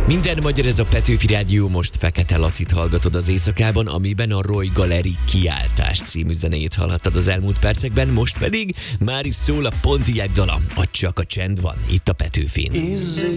Minden magyar, ez a Petőfi Rádió, most Fekete Lacit hallgatod az éjszakában, amiben a Roy Gallery Kiáltás című zenét hallhattad az elmúlt percekben, most pedig már is szól a Pontiac dala, a Csak a csend van, itt a Petőfin. Easy